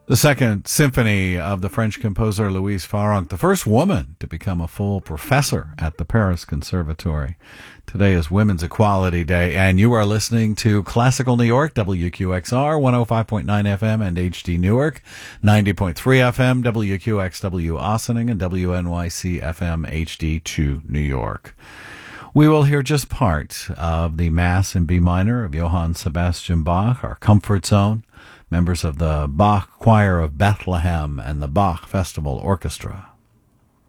The Second Symphony of the French composer Louise Farrenc, the first woman to become a full professor at the Paris Conservatory. Today is Women's Equality Day, and you are listening to Classical New York, WQXR, 105.9 FM and HD Newark, 90.3 FM, WQXW Ossining, and WNYC FM HD2 New York. We will hear just part of the Mass in B minor of Johann Sebastian Bach, our comfort zone, members of the Bach Choir of Bethlehem and the Bach Festival Orchestra.